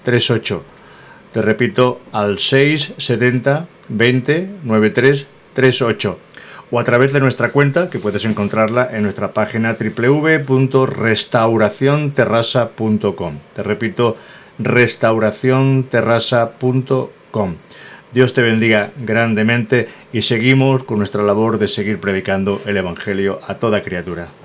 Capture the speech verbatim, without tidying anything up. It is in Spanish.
treinta y ocho. Te repito, al seis setenta veinte noventa y tres treinta y ocho. O a través de nuestra cuenta, que puedes encontrarla en nuestra página doble u doble u doble u punto restauración terrassa punto com. Te repito, restauración terrassa punto com. Dios te bendiga grandemente y seguimos con nuestra labor de seguir predicando el Evangelio a toda criatura.